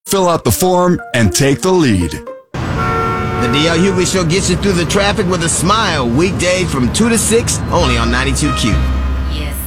Fill out the form and take the lead. The D.L. Hughley Show gets you through the traffic with a smile. Weekdays from 2 to 6, only on 92Q.